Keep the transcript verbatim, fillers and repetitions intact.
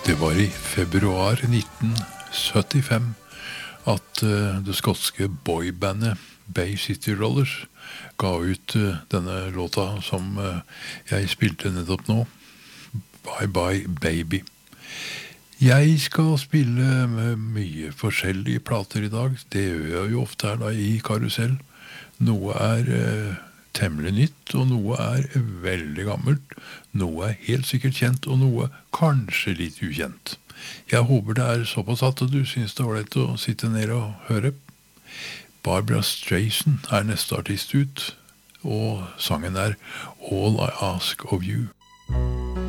Det var i februar nitten syttifem at uh, det skotske boybandet Bay City Rollers ga ut uh, denne låta som uh, jeg spilte nettopp nå, Bye Bye Baby. Jeg skal spille med mye forskjellige plater i dag. Det gjør jeg jo ofte her da i Karusell. Noe er uh, temmelig nytt, og noe er veldig gammelt. Noe er helt sikkert kjent, og noe kanskje litt ukjent. Jeg håper det er såpass at du synes det var lett å sitte ned og høre. Barbra Streisand er neste artist ut, og sangen er All I Ask of You.